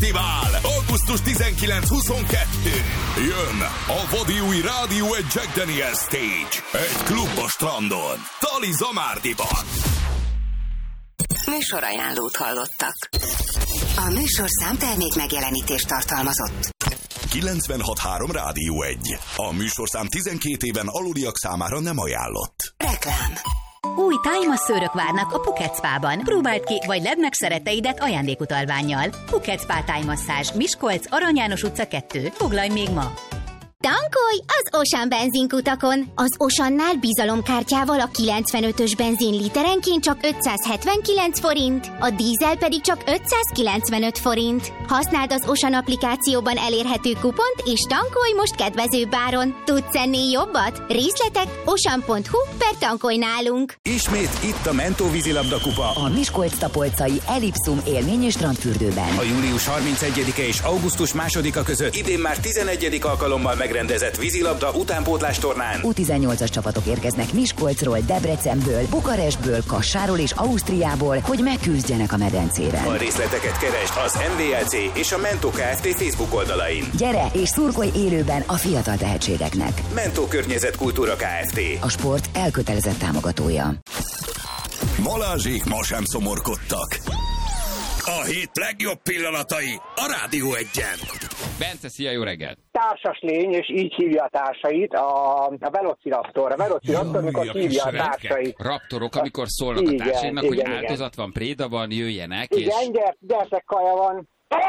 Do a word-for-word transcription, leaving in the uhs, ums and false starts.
Fesztivál augusztus tizenkilenc huszonkettő. Jön a vadi új Rádió egy Jack Daniel Stage. Egy klub a strandon. Tali Zamárdiban. Műsorajánlót hallottak. A műsorszám termék megjelenítést tartalmazott. kilencvenhat három Rádió egy. A műsorszám tizenkét éven aluliak számára nem ajánlott. Reklám. Új tájmasszőrök várnak a Phuket Spa-ban. Próbáld ki, vagy ledd meg szeretteidet ajándékutalvánnyal. Phuket Spa tájmasszázs, Miskolc, Arany János utca kettő. Foglalj még ma! Tankolj az Osan benzinkutakon! Az Osannál bizalomkártyával a kilencvenötös benzin literenként csak ötszázhetvenkilenc forint, a dízel pedig csak ötszázkilencvenöt forint. Használd az Osan applikációban elérhető kupont, és tankolj most kedvezőbb áron. Tudsz ennél jobbat? Részletek osan pont hu per tankolj nálunk. Ismét itt a Mentó vízilabda kupa. A Miskolc-Tapolcai Elipszum élmény- és strandfürdőben. A július harmincegyedike és augusztus másodika között idén már tizenegyedik alkalommal megrendezett vízilabda utánpótlás tornán. U tizennyolcas csapatok érkeznek Miskolcról, Debrecenből, Bukarestből, Kassáról és Ausztriából, hogy megküzdjenek a medencéren. A részleteket keresd az em vé el cé és a Mentó Kft. Facebook oldalain. Gyere és szurkolj élőben a fiatal tehetségeknek. Mentó Környezetkultúra Kft. A sport elkötelezett támogatója. Balázsék ma sem szomorkodtak. A hét legjobb pillanatai a Rádió egyen. Bence, szia, jó reggelt! Társas lény, és így hívja a társait, a, a Velociraptor. A Velociraptor, amikor hívja a társait. Raptorok, amikor szólnak igen, a társainak, igen, hogy igen. áldozat van, préda van, jöjjenek. Igen, és... gyert, gyertek, kaja van.